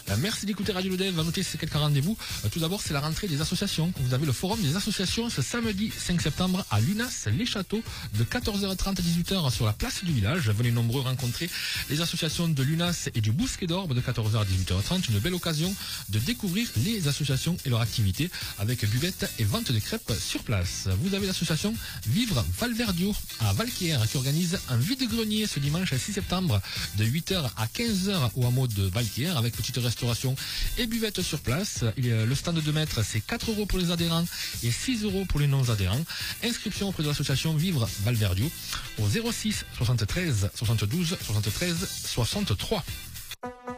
Merci d'écouter Radio Lodev. Va noter ces quelques rendez-vous. Tout d'abord, c'est la rentrée des associations. Vous avez le forum des associations ce samedi 5 septembre à Lunas, les Châteaux, de 14h30 à 18h sur la place du village. Venez nombreux rencontrer les associations de Lunas et du Bousquet d'Orbe de 14h à 18h30. Une belle occasion de découvrir les associations et leurs activités avec buvette et vente de crêpes sur place. Vous avez l'association Vivre Valverdio à Valquière qui organise un vide-grenier ce dimanche 6 septembre de 8h à 15h au hameau de Valquière avec petite restauration et buvette sur place. Le stand de maître, c'est 4 € pour les adhérents et 6 € pour les non-adhérents. Inscription auprès de l'association Vivre Valverdio au 06 73 72 73 63.